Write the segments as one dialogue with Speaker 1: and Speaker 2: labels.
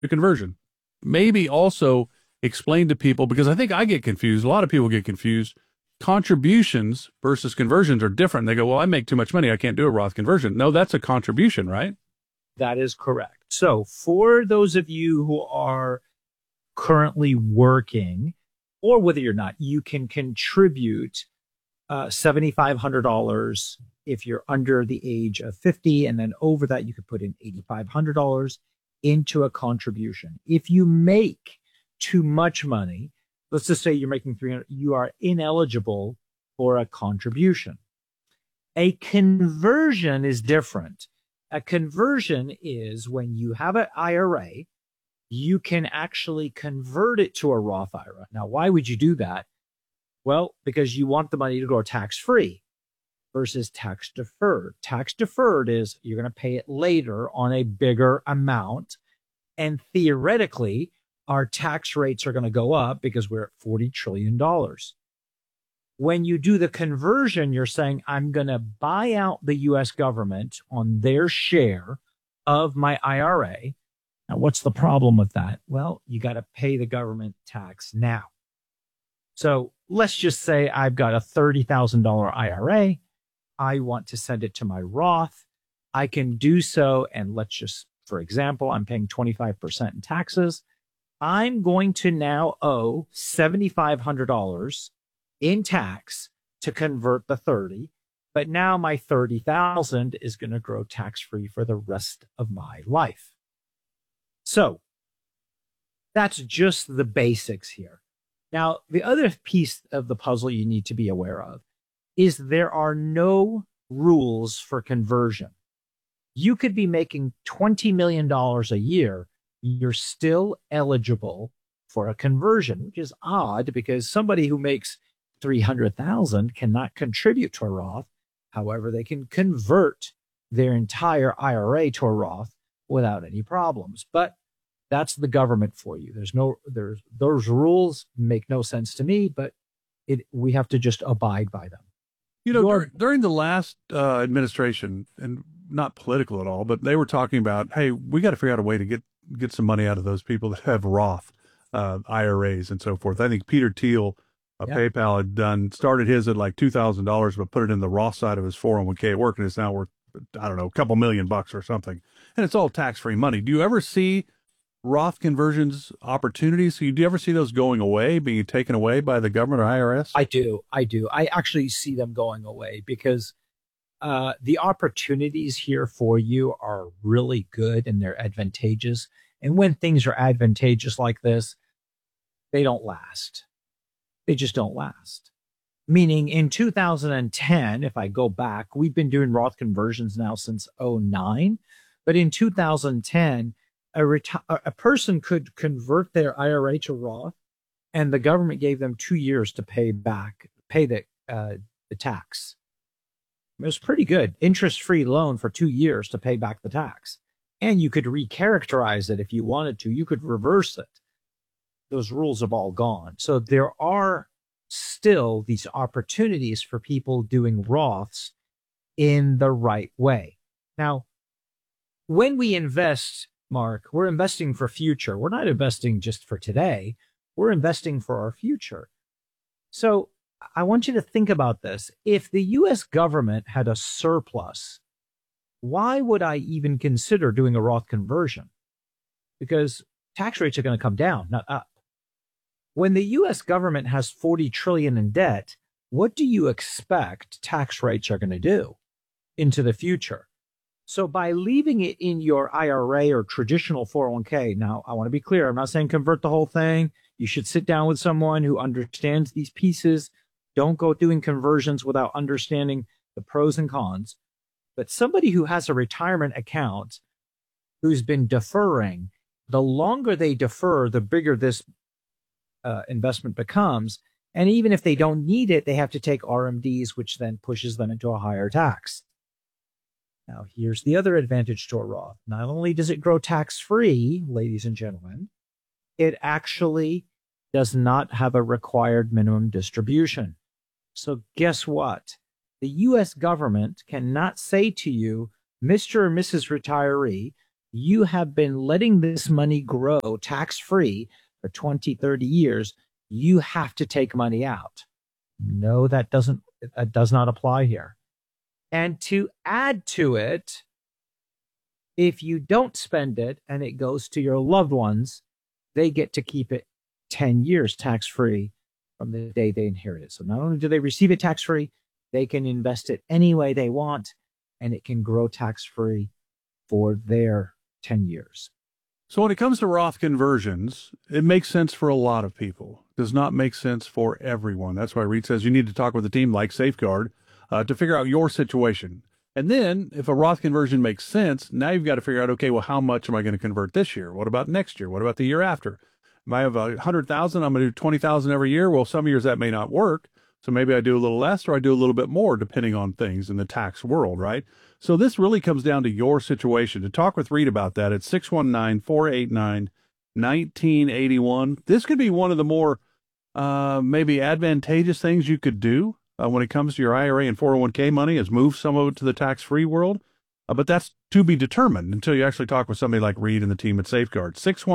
Speaker 1: the conversion. Maybe also explain to people, because I think I get confused. A lot of people get confused. Contributions versus conversions are different. They go, well, I make too much money, I can't do a Roth conversion. No, that's a contribution, right?
Speaker 2: That is correct. So for those of you who are currently working, or whether you're not, you can contribute $7,500 if you're under the age of 50, and then over that you could put in $8,500 into a contribution. If you make too much money, let's just say you're making 300, you are ineligible for a contribution. A conversion is different. A conversion is when you have an IRA, you can actually convert it to a Roth IRA. Now, why would you do that? Well, because you want the money to go tax-free versus tax-deferred. Tax-deferred is you're going to pay it later on a bigger amount. And theoretically, our tax rates are going to go up because we're at $40 trillion. When you do the conversion, you're saying, I'm going to buy out the U.S. government on their share of my IRA. Now, what's the problem with that? Well, you got to pay the government tax now. So let's just say I've got a $30,000 IRA. I want to send it to my Roth. I can do so. And let's just, for example, I'm paying 25% in taxes. I'm going to now owe $7,500 in tax to convert the 30, but now my 30,000 is going to grow tax-free for the rest of my life. So that's just the basics here. Now, the other piece of the puzzle you need to be aware of is there are no rules for conversion. You could be making $20 million a year. You're still eligible for a conversion, which is odd because somebody who makes 300,000 cannot contribute to a Roth. However, they can convert their entire IRA to a Roth without any problems. But that's the government for you. Those rules make no sense to me, but we have to just abide by them.
Speaker 1: You know, during the last administration, and not political at all, but they were talking about, hey, we got to figure out a way to get some money out of those people that have Roth IRAs and so forth. I think Peter Thiel, PayPal had started his at like $2,000, but put it in the Roth side of his 401k at work, and it's now worth, I don't know, a couple $1,000,000 or something. And it's all tax-free money. Do you ever see Roth conversions opportunities? Do you ever see those going away, being taken away by the government or IRS?
Speaker 2: I do. I actually see them going away because the opportunities here for you are really good and they're advantageous. And when things are advantageous like this, they don't last. They just don't last. Meaning in 2010, if I go back, we've been doing Roth conversions now since 2009. But in 2010, a person could convert their IRA to Roth, and the government gave them 2 years to pay the tax. It was pretty good. Interest-free loan for 2 years to pay back the tax. And you could recharacterize it if you wanted to. You could reverse it. Those rules have all gone. So there are still these opportunities for people doing Roths in the right way. Now, when we invest, Mark, we're investing for future. We're not investing just for today. We're investing for our future. So I want you to think about this. If the U.S. government had a surplus, why would I even consider doing a Roth conversion? Because tax rates are going to come down, not up. When the U.S. government has $40 trillion in debt, what do you expect tax rates are going to do into the future? So by leaving it in your IRA or traditional 401k, now I want to be clear, I'm not saying convert the whole thing. You should sit down with someone who understands these pieces. Don't go doing conversions without understanding the pros and cons. But somebody who has a retirement account who's been deferring, the longer they defer, the bigger this investment becomes. And even if they don't need it, they have to take RMDs, which then pushes them into a higher tax. Now, here's the other advantage to a Roth. Not only does it grow tax-free, ladies and gentlemen, it actually does not have a required minimum distribution. So guess what? The U.S. government cannot say to you, Mr. or Mrs. Retiree, You have been letting this money grow tax free for 20, 30 years. You have to take money out. No, that does not apply here. And to add to it, if you don't spend it and it goes to your loved ones, they get to keep it 10 years tax free from the day they inherit it. So not only do they receive it tax free, they can invest it any way they want, and it can grow tax free for their 10 years.
Speaker 1: So when it comes to Roth conversions, it makes sense for a lot of people. It does not make sense for everyone. That's why Reed says you need to talk with a team like Safeguard to figure out your situation. And then if a Roth conversion makes sense, now you've got to figure out, okay, well, how much am I going to convert this year? What about next year? What about the year after? I have 100,000, I'm going to do 20,000 every year. Well, some years that may not work. So maybe I do a little less or I do a little bit more depending on things in the tax world, right? So this really comes down to your situation. To talk with Reed about that, it's 619-489-1981. This could be one of the more maybe advantageous things you could do when it comes to your IRA and 401k money, is move some of it to the tax-free world. But that's to be determined until you actually talk with somebody like Reed and the team at Safeguard.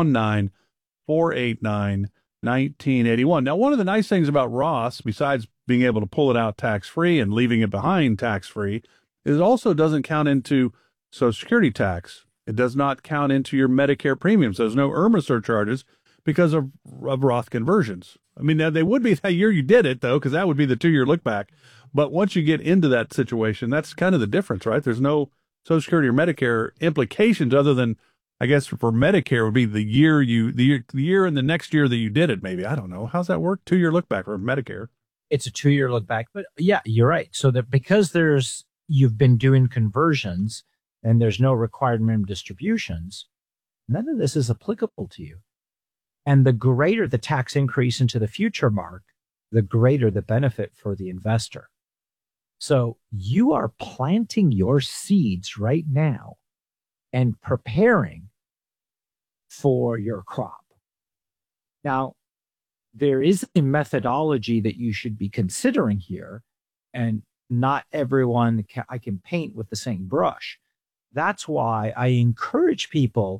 Speaker 1: 619-489-1981. Now, one of the nice things about Roths, besides being able to pull it out tax-free and leaving it behind tax-free, is it also doesn't count into Social Security tax. It does not count into your Medicare premiums. There's no IRMA surcharges because of Roth conversions. I mean, now they would be that year you did it, though, because that would be the 2-year look back. But once you get into that situation, that's kind of the difference, right? There's no Social Security or Medicare implications other than, I guess, for Medicare would be the year and the next year that you did it, maybe. I don't know. How's that work? 2-year look back for Medicare.
Speaker 2: It's a 2-year look back. But yeah, you're right. So that because you've been doing conversions and there's no required minimum distributions, none of this is applicable to you. And the greater the tax increase into the future, Mark, the greater the benefit for the investor. So you are planting your seeds right now and preparing for your crop. Now, there is a methodology that you should be considering here, and not everyone I can paint with the same brush. That's why I encourage people,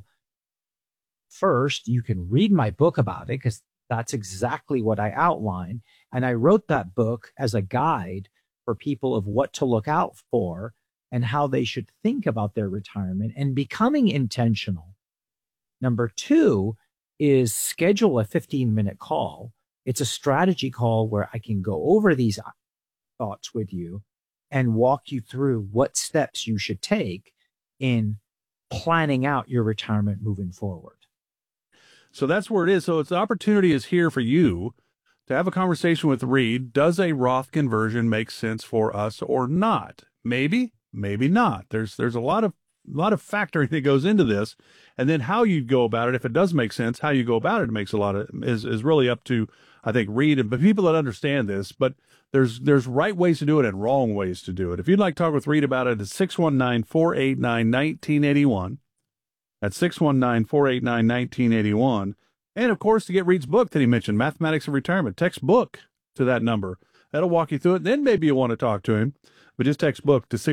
Speaker 2: first, you can read my book about it, because that's exactly what I outline. And I wrote that book as a guide for people of what to look out for and how they should think about their retirement and becoming intentional. Number 2 is schedule a 15-minute call. It's a strategy call where I can go over these thoughts with you and walk you through what steps you should take in planning out your retirement moving forward.
Speaker 1: So that's where it is. So the opportunity is here for you to have a conversation with Reed. Does a Roth conversion make sense for us or not? Maybe, maybe not. There's a lot of factoring that goes into this, and then how you go about it. If it does make sense, how you go about it makes is really up to, I think, Reed and people that understand this. But there's right ways to do it and wrong ways to do it. If you'd like to talk with Reed about it, it's 619-489-1981. That's 619-489-1981. And, of course, to get Reed's book that he mentioned, Mathematics of Retirement, text book to that number. That'll walk you through it. Then maybe you want to talk to him, but just text book to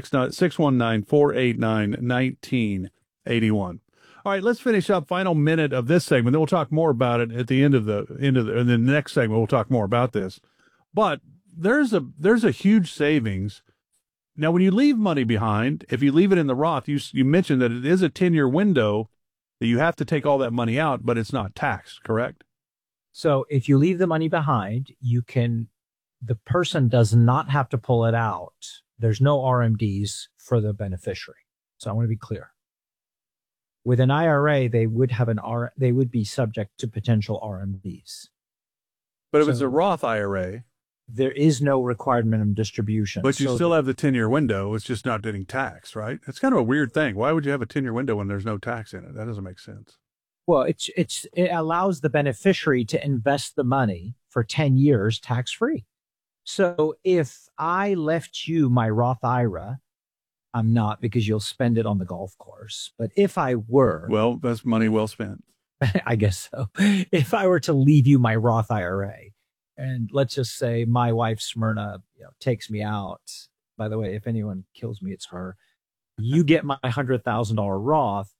Speaker 1: 619-489-1981. All right, let's finish up final minute of this segment. Then we'll talk more about it at the end of the next segment. We'll talk more about this. But there's a huge savings. Now, when you leave money behind, if you leave it in the Roth, you mentioned that it is a 10-year window that you have to take all that money out, but it's not taxed, correct?
Speaker 2: So if you leave the money behind, the person does not have to pull it out. There's no RMDs for the beneficiary. So I want to be clear. With an IRA, they would be subject to potential RMDs.
Speaker 1: But if it's a Roth IRA,
Speaker 2: there is no required minimum distribution.
Speaker 1: But you still have the 10-year window. It's just not getting taxed, right? It's kind of a weird thing. Why would you have a 10-year window when there's no tax in it? That doesn't make sense.
Speaker 2: Well, it allows the beneficiary to invest the money for 10 years tax-free. So if I left you my Roth IRA, I'm not, because you'll spend it on the golf course. But if I were...
Speaker 1: Well, that's money well spent.
Speaker 2: I guess so. If I were to leave you my Roth IRA, and let's just say my wife Smyrna, takes me out. By the way, if anyone kills me, it's her. You get my $100,000 Roth.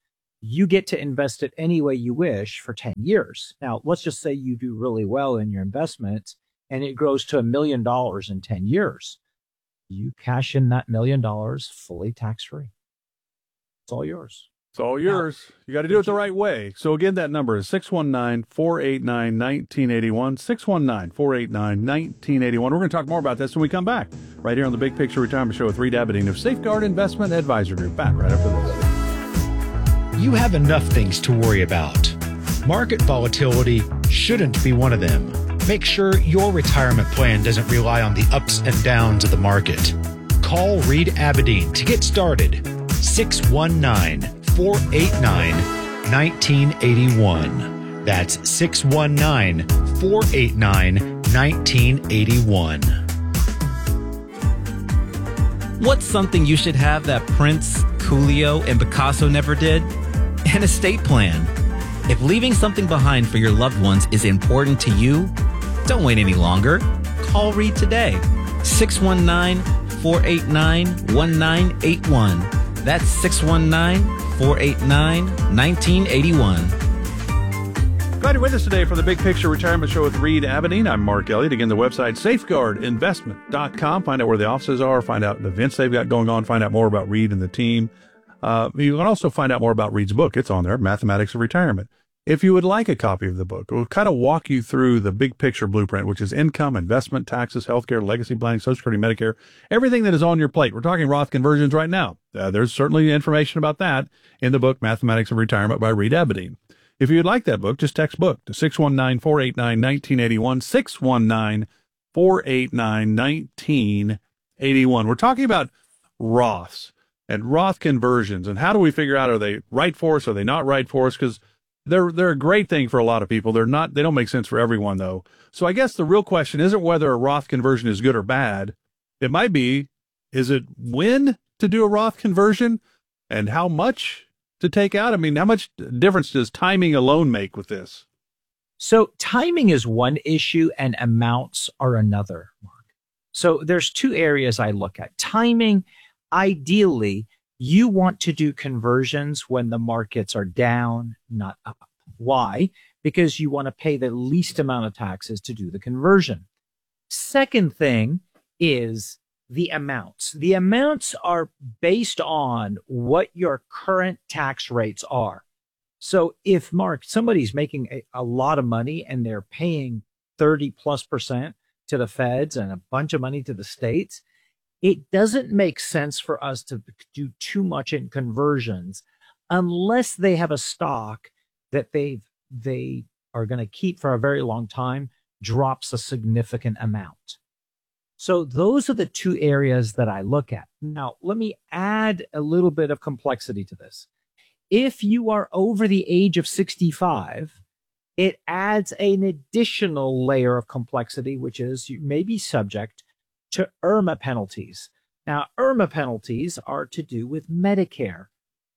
Speaker 2: you get to invest it any way you wish for 10 years. Now, let's just say you do really well in your investments and it grows to $1 million in 10 years. You cash in that $1 million fully tax free. It's all yours.
Speaker 1: It's all yours. Now, you got to do it the right way. So again, that number is 619-489-1981, 619-489-1981. We're going to talk more about this when we come back right here on the Big Picture Retirement Show with Reed Aberdeen of Safeguard Investment Advisor Group. Back right after this.
Speaker 3: You have enough things to worry about. Market volatility shouldn't be one of them. Make sure your retirement plan doesn't rely on the ups and downs of the market. Call Reed Aberdeen to get started. 619-489-1981. That's 619-489-1981.
Speaker 4: What's something you should have that Prince, Coolio, and Picasso never did? An estate plan. If leaving something behind for your loved ones is important to you, don't wait any longer. Call Reed today. 619-489-1981. That's 619-489-1981.
Speaker 1: Glad you're with us today for the Big Picture Retirement Show with Reed Aberdeen. I'm Mark Elliott. Again, the website, safeguardinvestment.com. Find out where the offices are, find out the events they've got going on, find out more about Reed and the team. You can also find out more about Reed's book. It's on there, Mathematics of Retirement. If you would like a copy of the book, we'll kind of walk you through the big picture blueprint, which is income, investment, taxes, healthcare, legacy planning, Social Security, Medicare, everything that is on your plate. We're talking Roth conversions right now. There's certainly information about that in the book, Mathematics of Retirement by Reed Aberdeen. If you'd like that book, just text book to 619-489-1981, 619-489-1981. We're talking about Roths and Roth conversions and how do we figure out, are they right for us? Are they not right for us? Because they're a great thing for a lot of people. They don't make sense for everyone though. So I guess the real question isn't whether a Roth conversion is good or bad. It might be, is it when to do a Roth conversion and how much to take out? I mean, how much difference does timing alone make with this?
Speaker 2: So timing is one issue and amounts are another, Mark. So there's two areas I look at. Timing, ideally, you want to do conversions when the markets are down, not up. Why? Because you want to pay the least amount of taxes to do the conversion. Second thing is the amounts. The amounts are based on what your current tax rates are. So if, Mark, somebody's making a lot of money and they're paying 30+% to the feds and a bunch of money to the states, it doesn't make sense for us to do too much in conversions unless they have a stock that they are going to keep for a very long time, drops a significant amount. So those are the two areas that I look at. Now, let me add a little bit of complexity to this. If you are over the age of 65, it adds an additional layer of complexity, which is you may be subject to IRMAA penalties. Now, IRMAA penalties are to do with Medicare.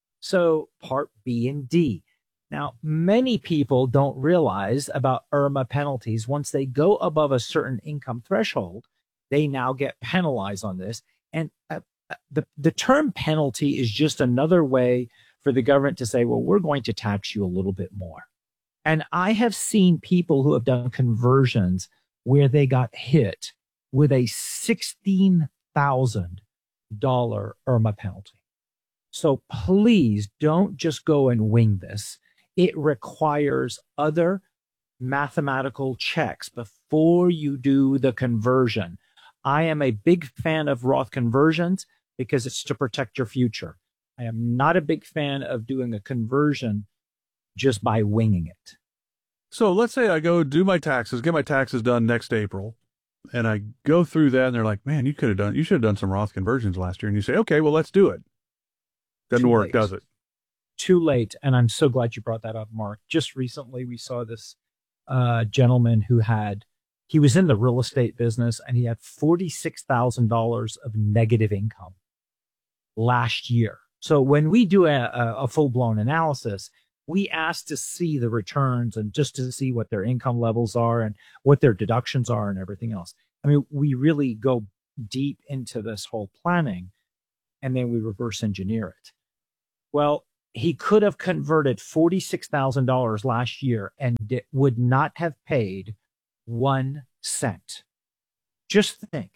Speaker 2: So Part B and D. Now, many people don't realize about IRMAA penalties. Once they go above a certain income threshold, they now get penalized on this. And the term penalty is just another way for the government to say, well, we're going to tax you a little bit more. And I have seen people who have done conversions where they got hit with a $16,000 IRMAA penalty. So please don't just go and wing this. It requires other mathematical checks before you do the conversion. I am a big fan of Roth conversions because it's to protect your future. I am not a big fan of doing a conversion just by winging it.
Speaker 1: So let's say I go do my taxes, get my taxes done next April, and I go through that and they're like, man, you should have done some Roth conversions last year. And you say, okay, well, let's do it. Doesn't work, does it?
Speaker 2: Too late. And I'm so glad you brought that up, Mark. Just recently, we saw this gentleman he was in the real estate business and he had $46,000 of negative income last year. So when we do a full-blown analysis, we ask to see the returns and just to see what their income levels are and what their deductions are and everything else. I mean, we really go deep into this whole planning and then we reverse engineer it. Well, he could have converted $46,000 last year and it would not have paid 1 cent. Just think,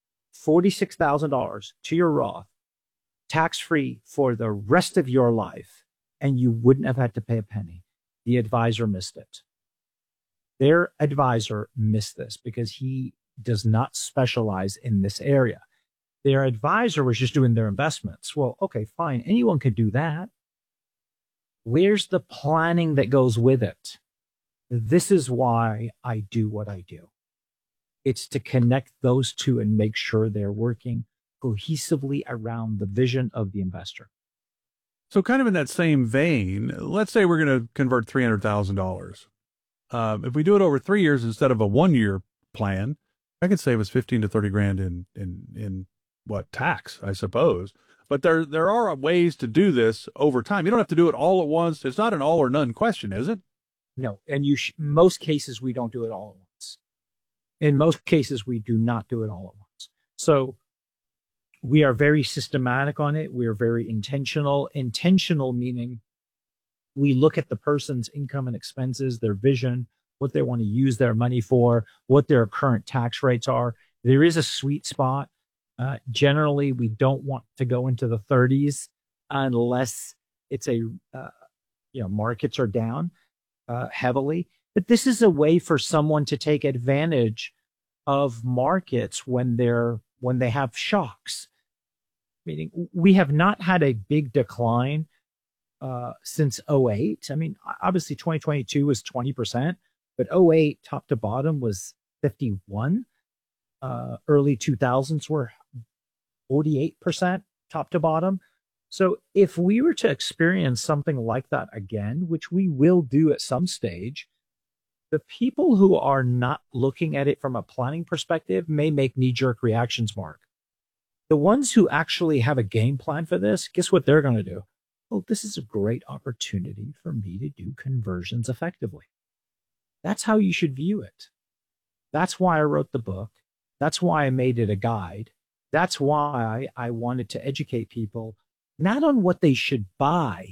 Speaker 2: $46,000 to your Roth, tax-free for the rest of your life, and you wouldn't have had to pay a penny. The advisor missed it. Their advisor missed this because he does not specialize in this area. Their advisor was just doing their investments. Well, okay, fine. Anyone could do that. Where's the planning that goes with it? This is why I do what I do. It's to connect those two and make sure they're working cohesively around the vision of the investor.
Speaker 1: So kind of in that same vein, let's say we're going to convert $300,000. If we do it over 3 years instead of a 1 year plan, I could save us 15 to 30 grand in what, tax, I suppose. But there are ways to do this over time. You don't have to do it all at once. It's not an all or none question, is it?
Speaker 2: No. And most cases, we don't do it all at once. In most cases, we do not do it all at once. So we are very systematic on it. We are very intentional. Intentional meaning we look at the person's income and expenses, their vision, what they want to use their money for, what their current tax rates are. There is a sweet spot. Generally, we don't want to go into the 30s unless it's markets are down heavily. But this is a way for someone to take advantage of markets when they have shocks. Meaning, we have not had a big decline since 08. I mean, obviously 2022 was 20%, but 08 top to bottom was 51. Early 2000s were 48% top to bottom. So if we were to experience something like that again, which we will do at some stage, the people who are not looking at it from a planning perspective may make knee-jerk reactions, Mark. The ones who actually have a game plan for this, guess what they're going to do? Oh, this is a great opportunity for me to do conversions effectively. That's how you should view it. That's why I wrote the book. That's why I made it a guide. That's why I wanted to educate people, not on what they should buy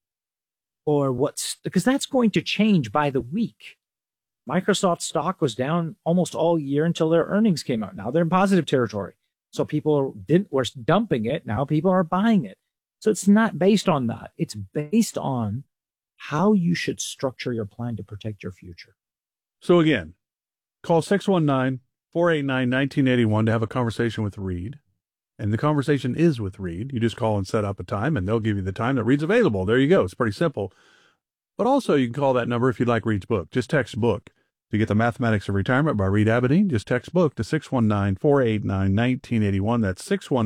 Speaker 2: or because that's going to change by the week. Microsoft stock was down almost all year until their earnings came out. Now they're in positive territory. So people were dumping it. Now people are buying it. So it's not based on that. It's based on how you should structure your plan to protect your future.
Speaker 1: So again, call 619-489-1981 to have a conversation with Reed. And the conversation is with Reed. You just call and set up a time, and they'll give you the time that Reed's available. There you go. It's pretty simple. But also, you can call that number if you'd like Reed's book. Just text book. To get the Mathematics of Retirement by Reed Abedin, just text book to 619-489-1981. That's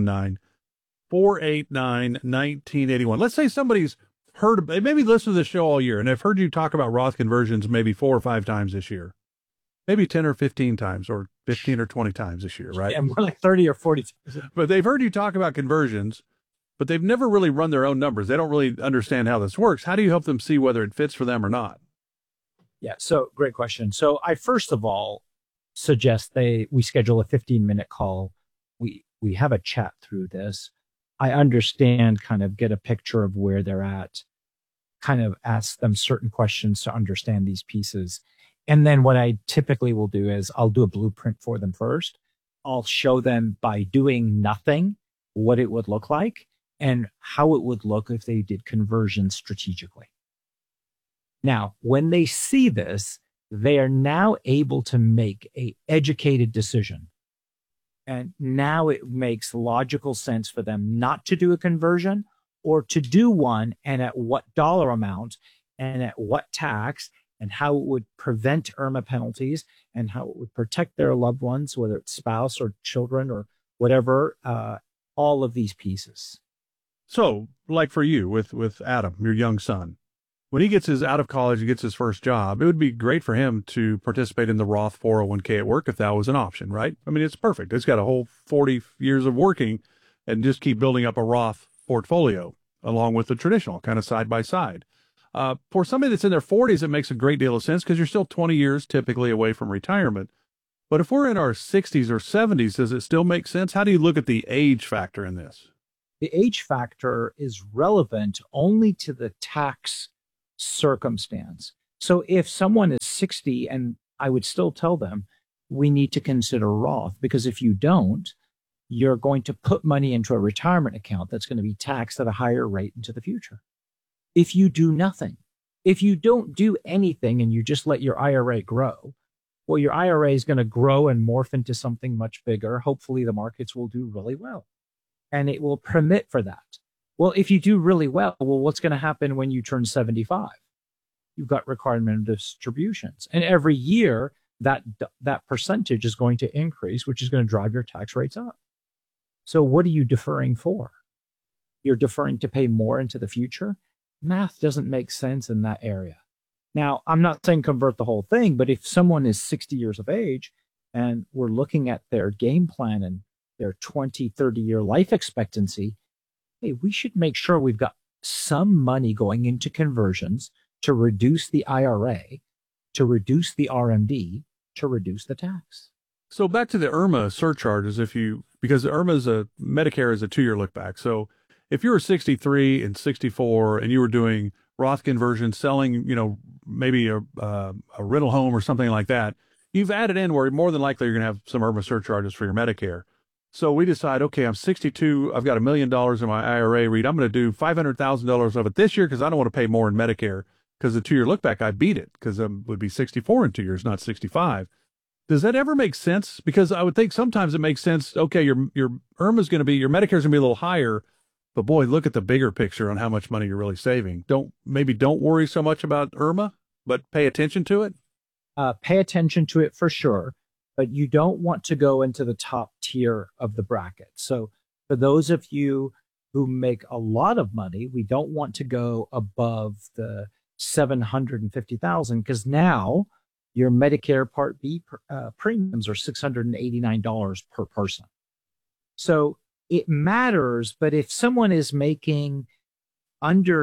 Speaker 1: 619-489-1981. Let's say somebody's maybe listened to this show all year, and they've heard you talk about Roth conversions maybe 4 or 5 times this year. Maybe 10 or 15 times, or 15 or 20 times this year, right?
Speaker 2: Yeah, more like 30 or 40.
Speaker 1: But they've heard you talk about conversions, but they've never really run their own numbers. They don't really understand how this works. How do you help them see whether it fits for them or not?
Speaker 2: Yeah, so great question. So I first of all suggest we schedule a 15-minute call. We have a chat through this. I understand, kind of get a picture of where they're at, kind of ask them certain questions to understand these pieces. And then what I typically will do is I'll do a blueprint for them first. I'll show them by doing nothing what it would look like and how it would look if they did conversions strategically. Now, when they see this, they are now able to make an educated decision. And now it makes logical sense for them not to do a conversion or to do one, and at what dollar amount and at what tax, and how it would prevent IRMA penalties and how it would protect their loved ones, whether it's spouse or children or whatever, all of these pieces.
Speaker 1: So, like for you with Adam, your young son, when he gets out of college and gets his first job, it would be great for him to participate in the Roth 401k at work if that was an option, right? I mean, it's perfect. It's got a whole 40 years of working and just keep building up a Roth portfolio along with the traditional, kind of side by side. For somebody that's in their 40s, it makes a great deal of sense because you're still 20 years typically away from retirement. But if we're in our 60s or 70s, does it still make sense? How do you look at the age factor in this?
Speaker 2: The age factor is relevant only to the tax circumstance. So if someone is 60, and I would still tell them, we need to consider Roth, because if you don't, you're going to put money into a retirement account that's going to be taxed at a higher rate into the future. If you do nothing, if you don't do anything and you just let your IRA grow, well, your IRA is going to grow and morph into something much bigger. Hopefully the markets will do really well and it will permit for that. Well, if you do really well, what's going to happen when you turn 75? You've got requirement of distributions. And every year that percentage is going to increase, which is going to drive your tax rates up. So what are you deferring for? You're deferring to pay more into the future? Math doesn't make sense in that area. Now, I'm not saying convert the whole thing, but if someone is 60 years of age and we're looking at their game plan and their 20, 30-year life expectancy, hey, we should make sure we've got some money going into conversions to reduce the IRA, to reduce the RMD, to reduce the tax.
Speaker 1: So back to the IRMAA surcharges, because Medicare is a 2-year look back. So if you were 63 and 64 and you were doing Roth conversion, selling, maybe a rental home or something like that, you've added in where more than likely you're going to have some IRMAA surcharges for your Medicare. So we decide, okay, I'm 62, I've got $1 million in my IRA, Reed, I'm going to do $500,000 of it this year because I don't want to pay more in Medicare, because the 2-year look back, I beat it because I would be 64 in 2 years, not 65. Does that ever make sense? Because I would think sometimes it makes sense. Okay, your IRMAA's going to be, your Medicare's going to be a little higher, but boy, look at the bigger picture on how much money you're really saving. Don't worry so much about IRMAA, but pay attention to it.
Speaker 2: Pay attention to it for sure, but you don't want to go into the top tier of the bracket. So for those of you who make a lot of money, we don't want to go above the $750,000, because now your Medicare Part B premiums are $689 per person. So it matters, but if someone is making under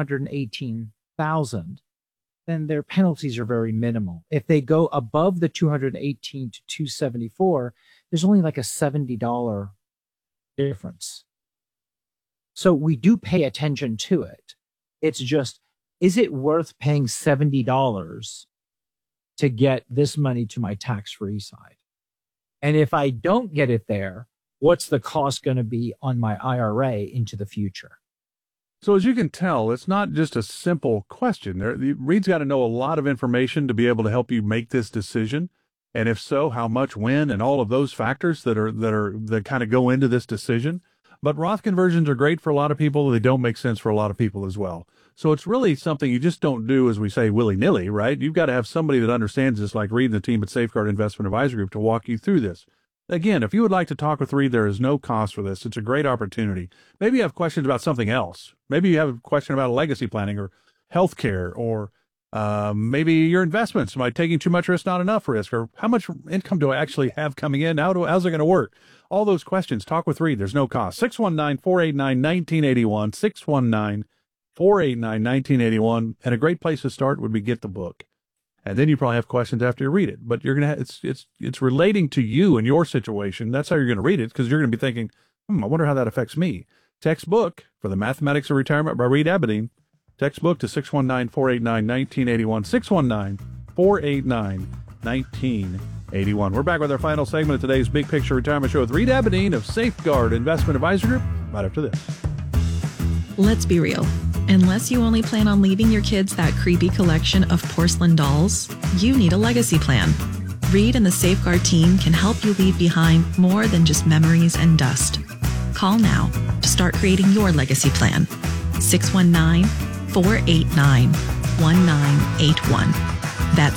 Speaker 2: $218,000, then their penalties are very minimal. If they go above the $218 to $274, there's only like a $70 difference. So we do pay attention to it. It's just, is it worth paying $70 to get this money to my tax-free side? And if I don't get it there, what's the cost going to be on my IRA into the future?
Speaker 1: So as you can tell, it's not just a simple question. Reed's got to know a lot of information to be able to help you make this decision. And if so, how much, when, and all of those factors that kind of go into this decision. But Roth conversions are great for a lot of people. They don't make sense for a lot of people as well. So it's really something you just don't do, as we say, willy-nilly, right? You've got to have somebody that understands this, like Reed and the team at Safeguard Investment Advisory Group, to walk you through this. Again, if you would like to talk with Reed, there is no cost for this. It's a great opportunity. Maybe you have questions about something else. Maybe you have a question about legacy planning or healthcare, or maybe your investments. Am I taking too much risk, not enough risk? Or how much income do I actually have coming in? How's it going to work? All those questions, talk with Reed. There's no cost. 619-489-1981, 619-489-1981. And a great place to start would be get the book. And then you probably have questions after you read it. But you're going to it's relating to you and your situation. That's how you're going to read it, because you're going to be thinking, I wonder how that affects me. Textbook for the Mathematics of Retirement by Reed Abedin. Textbook to 619-489-1981, 619-489-1981. We're back with our final segment of today's Big Picture Retirement Show with Reed Abedin of Safeguard Investment Advisory Group, right after this.
Speaker 5: Let's be real. Unless you only plan on leaving your kids that creepy collection of porcelain dolls, you need a legacy plan. Reed and the Safeguard team can help you leave behind more than just memories and dust. Call now to start creating your legacy plan. 619-489-1981. That's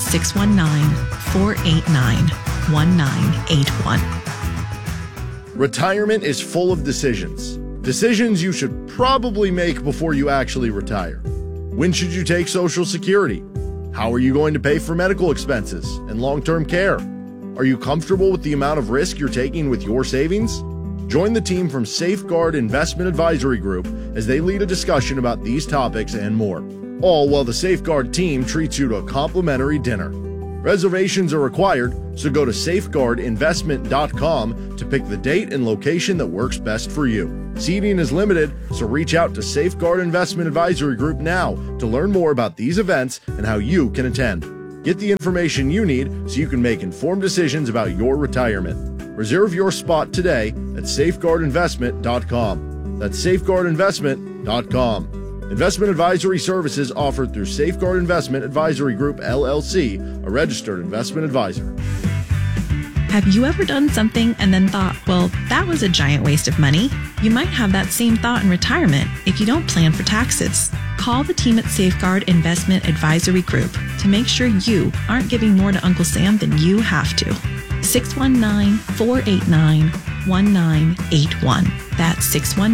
Speaker 5: 619-489-1981.
Speaker 6: Retirement is full of decisions. Decisions you should probably make before you actually retire. When should you take Social Security? How are you going to pay for medical expenses and long-term care? Are you comfortable with the amount of risk you're taking with your savings? Join the team from Safeguard Investment Advisory Group as they lead a discussion about these topics and more, all while the Safeguard team treats you to a complimentary dinner. Reservations are required, so go to safeguardinvestment.com to pick the date and location that works best for you. Seating is limited, so reach out to Safeguard Investment Advisory Group now to learn more about these events and how you can attend. Get the information you need so you can make informed decisions about your retirement. Reserve your spot today at safeguardinvestment.com. That's safeguardinvestment.com. Investment advisory services offered through Safeguard Investment Advisory Group, LLC, a registered investment advisor.
Speaker 5: Have you ever done something and then thought, well, that was a giant waste of money? You might have that same thought in retirement if you don't plan for taxes. Call the team at Safeguard Investment Advisory Group to make sure you aren't giving more to Uncle Sam than you have to. 619-489-1981. That's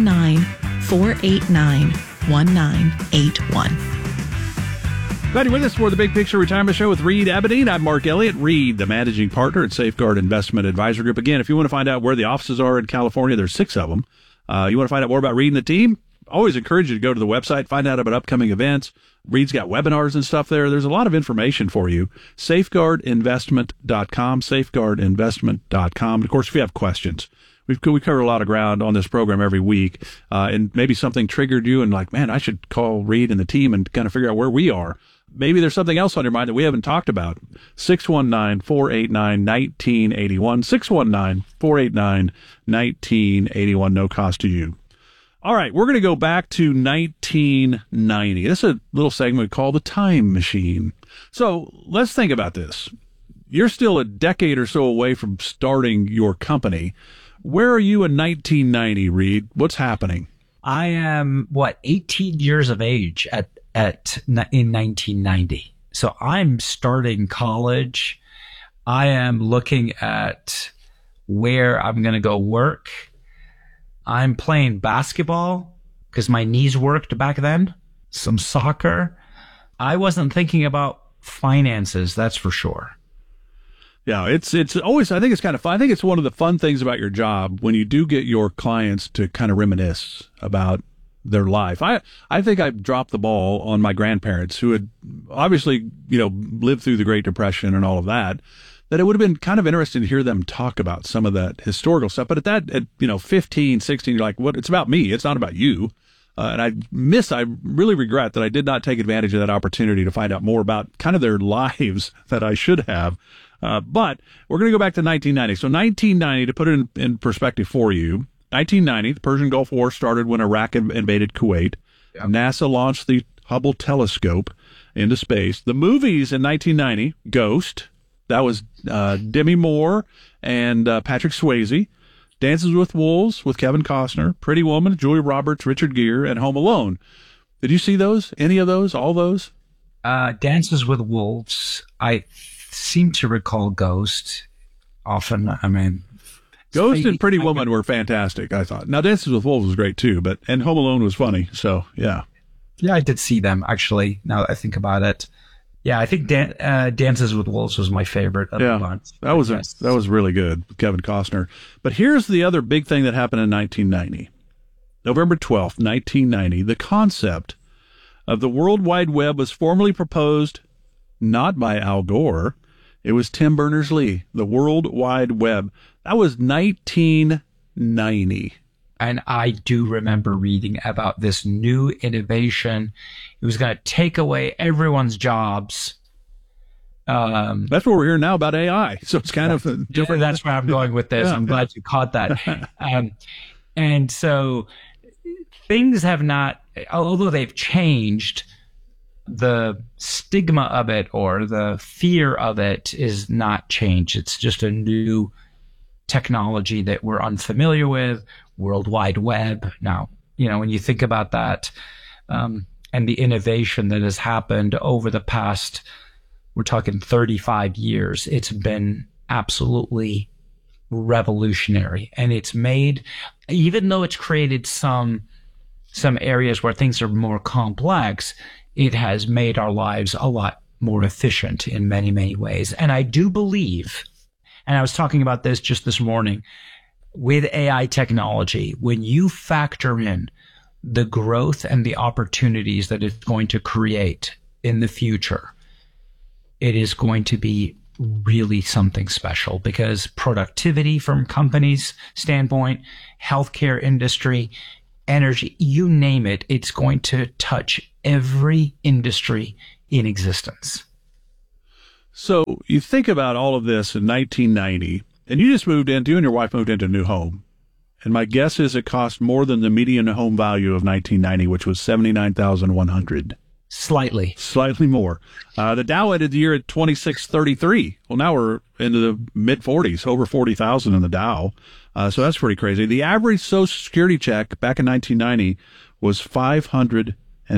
Speaker 5: 619-489-1981.
Speaker 1: Glad you're with us for the Big Picture Retirement Show with Reed Aberdeen. I'm Mark Elliott, Reed, the managing partner at Safeguard Investment Advisory Group. Again, if you want to find out where the offices are in California, there's 6 of them. You want to find out more about Reed and the team? Always encourage you to go to the website, find out about upcoming events. Reed's got webinars and stuff there. There's a lot of information for you. Safeguardinvestment.com, safeguardinvestment.com. Of course, if you have questions, we cover a lot of ground on this program every week, and maybe something triggered you and like, man, I should call Reed and the team and kind of figure out where we are. Maybe there's something else on your mind that we haven't talked about. 619-489-1981, 619-489-1981, no cost to you. All right, we're going to go back to 1990. This is a little segment called The Time Machine. So let's think about this. You're still a decade or so away from starting your company. Where are you in 1990, Reed? What's happening?
Speaker 2: I am 18 years of age in 1990. So I'm starting college. I am looking at where I'm going to go work. I'm playing basketball because my knees worked back then. Some soccer. I wasn't thinking about finances, that's for sure.
Speaker 1: Yeah, it's always, I think it's kind of fun. I think it's one of the fun things about your job when you do get your clients to kind of reminisce about their life. I think I dropped the ball on my grandparents who had obviously, lived through the Great Depression and all of that it would have been kind of interesting to hear them talk about some of that historical stuff. But at 15, 16, you're like, what? It's about me. It's not about you. And I really regret that I did not take advantage of that opportunity to find out more about kind of their lives that I should have. But we're going to go back to 1990. So 1990, to put it in perspective for you, 1990, the Persian Gulf War started when Iraq invaded Kuwait. Yep. NASA launched the Hubble telescope into space. The movies in 1990, Ghost, that was Demi Moore and Patrick Swayze. Dances with Wolves with Kevin Costner, Pretty Woman, Julia Roberts, Richard Gere, and Home Alone. Did you see those? Any of those? All those?
Speaker 2: Dances with Wolves. I seem to recall Ghost often. I mean,
Speaker 1: Ghost and Pretty Woman were fantastic, I thought. Now, Dances with Wolves was great too, and Home Alone was funny. So, yeah.
Speaker 2: Yeah, I did see them, actually, now that I think about it. Yeah, I think Dances with Wolves was my favorite of the bunch.
Speaker 1: That was really good with Kevin Costner. But here's the other big thing that happened in 1990. November 12th, 1990, the concept of the World Wide Web was formally proposed not by Al Gore. It was Tim Berners-Lee, the World Wide Web. That was 1990.
Speaker 2: And I do remember reading about this new innovation. It was going to take away everyone's jobs.
Speaker 1: That's what we're hearing now about AI. So it's kind of different.
Speaker 2: That's where I'm going with this. I'm glad you caught that. And so things have not, although they've changed, the stigma of it or the fear of it is not changed. It's just a new technology that we're unfamiliar with. World Wide Web. Now, when you think about that, and the innovation that has happened over the past, we're talking 35 years, it's been absolutely revolutionary. And it's made, even though it's created some areas where things are more complex, it has made our lives a lot more efficient in many, many ways. And I do believe, and I was talking about this just this morning, with AI technology, when you factor in the growth and the opportunities that it's going to create in the future, it is going to be really something special, because productivity from companies' standpoint, healthcare industry, energy, you name it, it's going to touch every industry in existence.
Speaker 1: So you think about all of this in 1990, and you and your wife moved into a new home. And my guess is it cost more than the median home value of 1990, which was $79,100. Slightly more. The Dow ended the year at 2633. Well, now we're into the mid 40s, over 40,000 in the Dow. So that's pretty crazy. The average Social Security check back in 1990 was $550.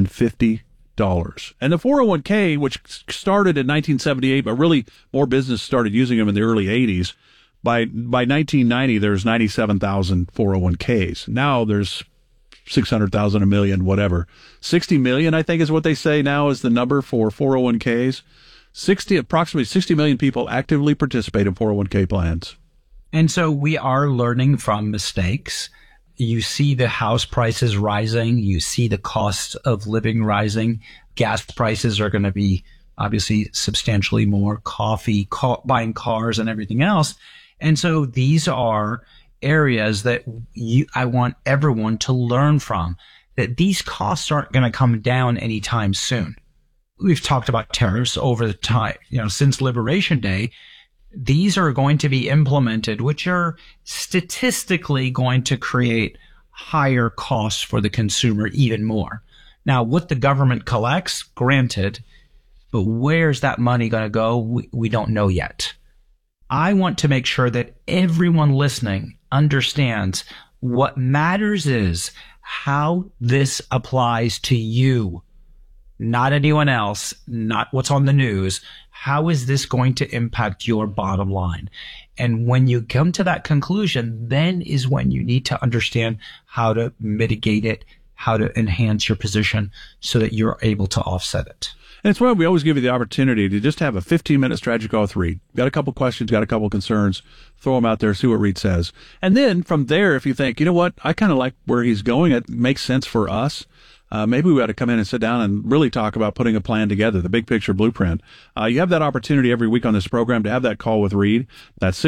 Speaker 1: And the 401k, which started in 1978, but really more business started using them in the early 80s. By 1990, there's 97,000 401ks. Now there's 600,000, a million, whatever. 60 million, I think, is what they say now is the number for 401ks. Approximately 60 million people actively participate in 401k plans.
Speaker 2: And so we are learning from mistakes. You see the house prices rising. You see the cost of living rising. Gas prices are going to be obviously substantially more, buying cars and everything else. And so these are areas that I want everyone to learn from, that these costs aren't going to come down anytime soon. We've talked about tariffs over the time, since Liberation Day. These are going to be implemented, which are statistically going to create higher costs for the consumer even more. Now, what the government collects, granted, but where's that money going to go? We don't know yet. I want to make sure that everyone listening understands what matters is how this applies to you, not anyone else, not what's on the news. How is this going to impact your bottom line? And when you come to that conclusion, then is when you need to understand how to mitigate it, how to enhance your position so that you're able to offset it.
Speaker 1: And it's why we always give you the opportunity to just have a 15-minute strategy call with Reed. Got a couple questions, got a couple concerns, throw them out there, see what Reed says. And then from there, if you think, you know what, I kind of like where he's going, it makes sense for us, maybe we ought to come in and sit down and really talk about putting a plan together, the big picture blueprint. You have that opportunity every week on this program to have that call with Reed. That's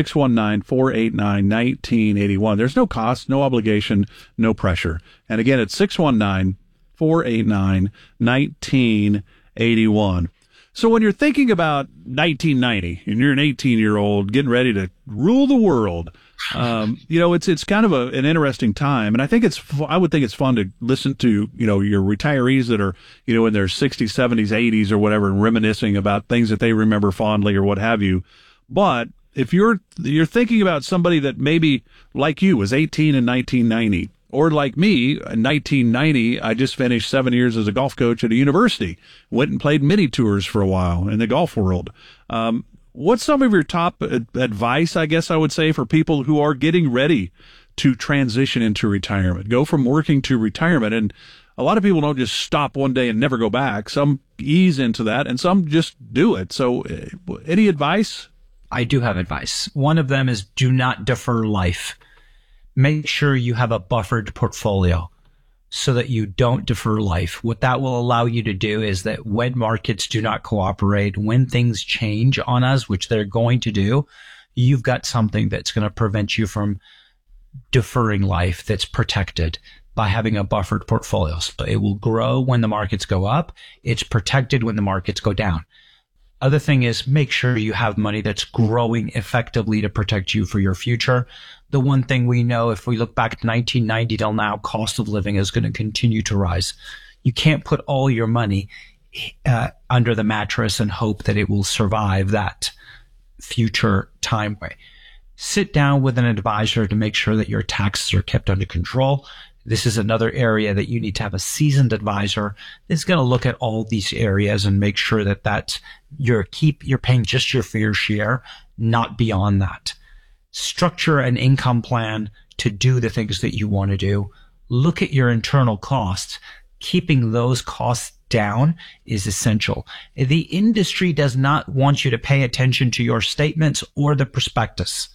Speaker 1: 619-489-1981. There's no cost, no obligation, no pressure. And again, it's 619-489-1981. So when you're thinking about 1990 and you're an 18-year-old getting ready to rule the world, it's kind of an interesting time. And I would think it's fun to listen to, your retirees that are, in their 60s, 70s, 80s or whatever, and reminiscing about things that they remember fondly or what have you. But if you're thinking about somebody that maybe like you was 18 in 1990, or like me, in 1990, I just finished 7 years as a golf coach at a university. Went and played mini tours for a while in the golf world. What's some of your top advice, I guess I would say, for people who are getting ready to transition into retirement, go from working to retirement? And a lot of people don't just stop one day and never go back. Some ease into that, and some just do it. So any advice?
Speaker 2: I do have advice. One of them is do not defer life. Make sure you have a buffered portfolio so that you don't defer life. What that will allow you to do is that when markets do not cooperate, when things change on us, which they're going to do, you've got something that's going to prevent you from deferring life, that's protected by having a buffered portfolio. So it will grow when the markets go up. It's protected when the markets go down. Other thing is make sure you have money that's growing effectively to protect you for your future. The one thing we know, if we look back to 1990 till now, cost of living is going to continue to rise. You can't put all your money under the mattress and hope that it will survive that future time. Sit down with an advisor to make sure that your taxes are kept under control. This is another area that you need to have a seasoned advisor that's going to look at all these areas and make sure that you're paying just your fair share, not beyond that. Structure an income plan to do the things that you want to do. Look at your internal costs. Keeping those costs down is essential. The industry does not want you to pay attention to your statements or the prospectus.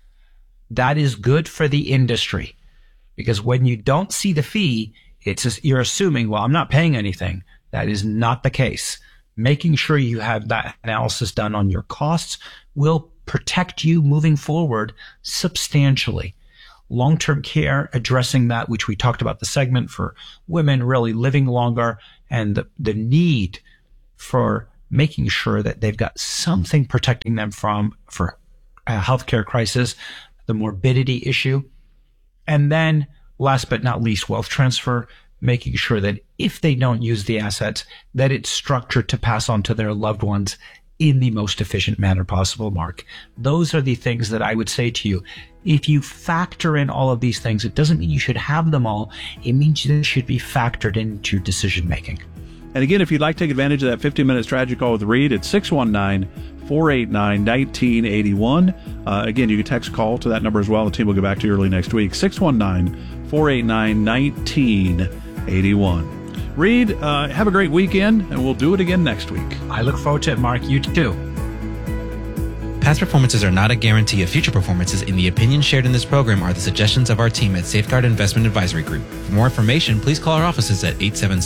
Speaker 2: That is good for the industry. Because when you don't see the fee, you're assuming, well, I'm not paying anything. That is not the case. making sure you have that analysis done on your costs will protect you moving forward substantially. Long-term care, addressing that, which we talked about the segment for women really living longer, and the need for making sure that they've got something protecting them for a healthcare crisis, the morbidity issue. And then last but not least, wealth transfer, making sure that if they don't use the assets, that it's structured to pass on to their loved ones in the most efficient manner possible, Mark. Those are the things that I would say to you. If you factor in all of these things, it doesn't mean you should have them all. It means they should be factored into your decision making.
Speaker 1: And again, if you'd like to take advantage of that 15-minute strategy call with Reed, it's 619-489-1981. Again, you can text call to that number as well. The team will get back to you early next week. 619-489-1981. Reed, have a great weekend, and we'll do it again next week.
Speaker 2: I look forward to it, Mark. You too.
Speaker 4: Past performances are not a guarantee of future performances, and the opinions shared in this program are the suggestions of our team at Safeguard Investment Advisory Group. For more information, please call our offices at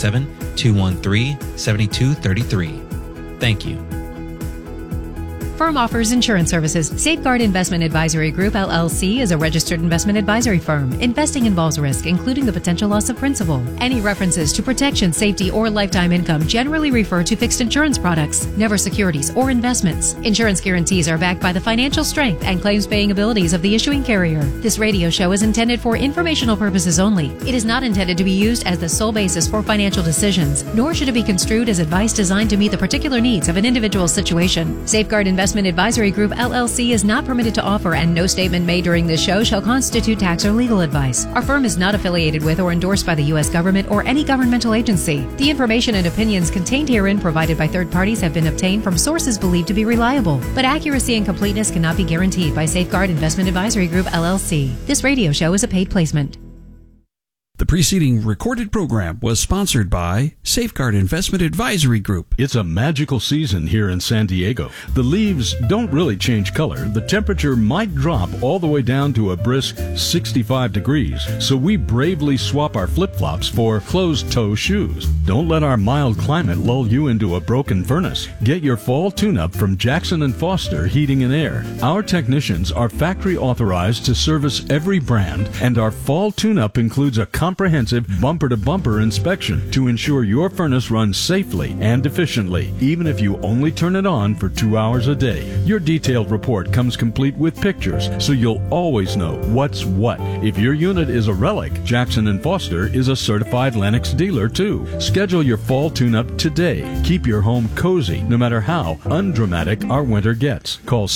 Speaker 4: 877-213-7233. Thank you.
Speaker 7: Firm offers insurance services. Safeguard Investment Advisory Group, LLC, is a registered investment advisory firm. Investing involves risk, including the potential loss of principal. Any references to protection, safety, or lifetime income generally refer to fixed insurance products, never securities or investments. Insurance guarantees are backed by the financial strength and claims-paying abilities of the issuing carrier. This radio show is intended for informational purposes only. It is not intended to be used as the sole basis for financial decisions, nor should it be construed as advice designed to meet the particular needs of an individual situation. Safeguard Investment Advisory Group, LLC is not permitted to offer, and no statement made during this show shall constitute tax or legal advice. Our firm is not affiliated with or endorsed by the U.S. government or any governmental agency. The information and opinions contained herein provided by third parties have been obtained from sources believed to be reliable, but accuracy and completeness cannot be guaranteed by Safeguard Investment Advisory Group, LLC. This radio show is a paid placement.
Speaker 8: The preceding recorded program was sponsored by Safeguard Investment Advisory Group.
Speaker 9: It's a magical season here in San Diego. The leaves don't really change color. The temperature might drop all the way down to a brisk 65 degrees. So we bravely swap our flip-flops for closed-toe shoes. Don't let our mild climate lull you into a broken furnace. Get your fall tune-up from Jackson & Foster Heating and Air. Our technicians are factory authorized to service every brand, and our fall tune-up includes a comprehensive bumper-to-bumper inspection to ensure your furnace runs safely and efficiently, even if you only turn it on for 2 hours a day. Your detailed report comes complete with pictures, so you'll always know what's what. If your unit is a relic, Jackson & Foster is a certified Lennox dealer, too. Schedule your fall tune-up today. Keep your home cozy, no matter how undramatic our winter gets. Call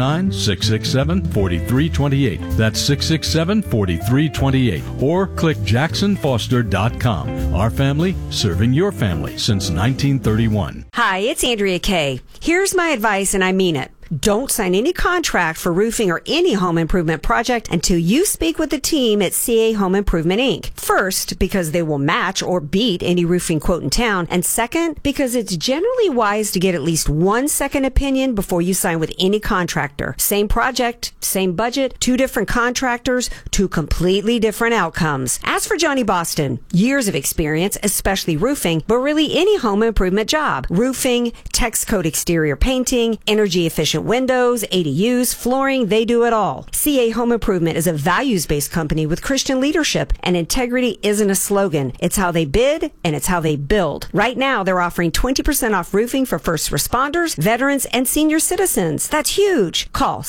Speaker 9: 619-667-4328. That's 667-4328. Or click JacksonFoster.com. Our family serving your family since 1931.
Speaker 10: Hi, it's Andrea Kay. Here's my advice, and I mean it. Don't sign any contract for roofing or any home improvement project until you speak with the team at CA Home Improvement, Inc. First, because they will match or beat any roofing quote in town. And second, because it's generally wise to get at least 1 second opinion before you sign with any contractor. Same project, same budget, 2 different contractors, 2 completely different outcomes. As for Johnny Boston, years of experience, especially roofing, but really any home improvement job. Roofing, text code exterior painting, energy efficient windows, ADUs, flooring, they do it all. CA Home Improvement is a values-based company with Christian leadership, and integrity isn't a slogan. It's how they bid, and it's how they build. Right now, they're offering 20% off roofing for first responders, veterans, and senior citizens. That's huge. Call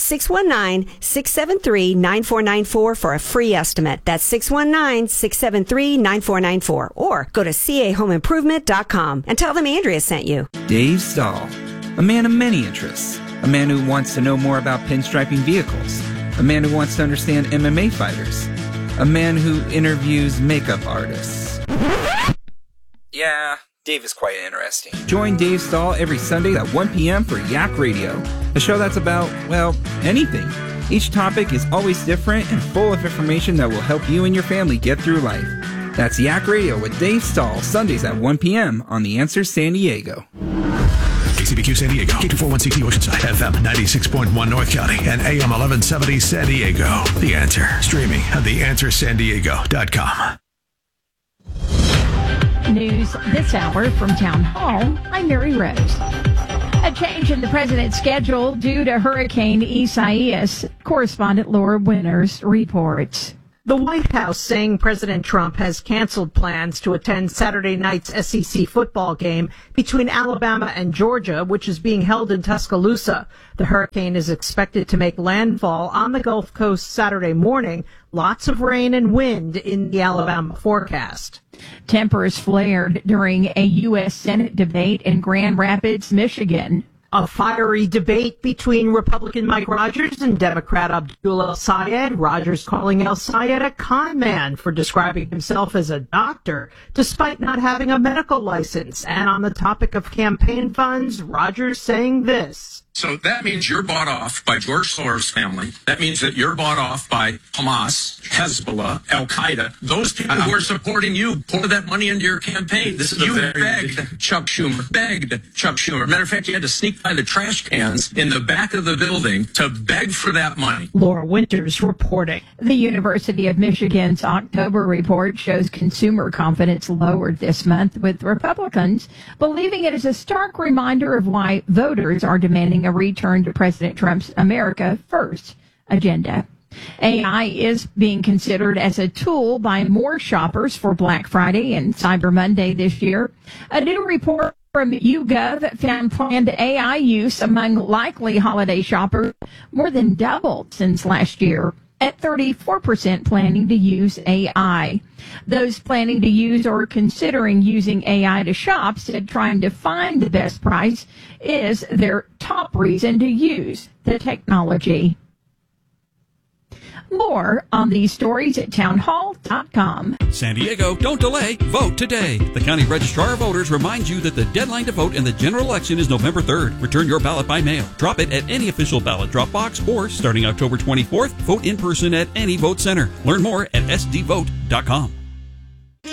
Speaker 10: 619-673-9494 for a free estimate. That's 619-673-9494. Or go to cahomeimprovement.com and tell them Andrea sent you.
Speaker 11: Dave Stahl, a man of many interests. A man who wants to know more about pinstriping vehicles. A man who wants to understand MMA fighters. A man who interviews makeup artists. Yeah, Dave is quite interesting. Join Dave Stahl every Sunday at 1 p.m. for Yak Radio, a show that's about, well, anything. Each topic is always different and full of information that will help you and your family get through life. That's Yak Radio with Dave Stahl, Sundays at 1 p.m. on The Answer San Diego.
Speaker 12: KCBQ San Diego, K241CT Oceanside, FM 96.1 North County, and AM 1170 San Diego. The Answer, streaming at theanswersandiego.com.
Speaker 13: News this hour from Town Hall, I'm Mary Rose. A change in the president's schedule due to Hurricane Isaias. Correspondent Laura Winters reports.
Speaker 14: The White House saying President Trump has canceled plans to attend Saturday night's SEC football game between Alabama and Georgia, which is being held in Tuscaloosa. The hurricane is expected to make landfall on the Gulf Coast Saturday morning. Lots of rain and wind in the Alabama forecast.
Speaker 13: Tempers flared during a U.S. Senate debate in Grand Rapids, Michigan.
Speaker 14: A fiery debate between Republican Mike Rogers and Democrat Abdul El-Sayed. Rogers calling El-Sayed a con man for describing himself as a doctor, despite not having a medical license. And on the topic of campaign funds, Rogers saying this.
Speaker 15: So that means you're bought off by George Soros' family. That means that you're bought off by Hamas, Hezbollah, Al-Qaeda. Those people who are supporting you pour that money into your campaign. This is begged Chuck Schumer. Matter of fact, you had to sneak by the trash cans in the back of the building to beg for that money.
Speaker 14: Laura Winters reporting.
Speaker 13: The University of Michigan's October report shows consumer confidence lowered this month, with Republicans believing it is a stark reminder of why voters are demanding a return to President Trump's America First agenda. AI is being considered as a tool by more shoppers for Black Friday and Cyber Monday this year. A new report from YouGov found planned AI use among likely holiday shoppers more than doubled since last year, at 34% planning to use AI. Those planning to use or considering using AI to shop said trying to find the best price is their top reason to use the technology. More on these stories at townhall.com.
Speaker 8: San Diego, don't delay. Vote today. The County Registrar of Voters reminds you that the deadline to vote in the general election is November 3rd. Return your ballot by mail. Drop it at any official ballot drop box, or starting October 24th, vote in person at any vote center. Learn more at sdvote.com.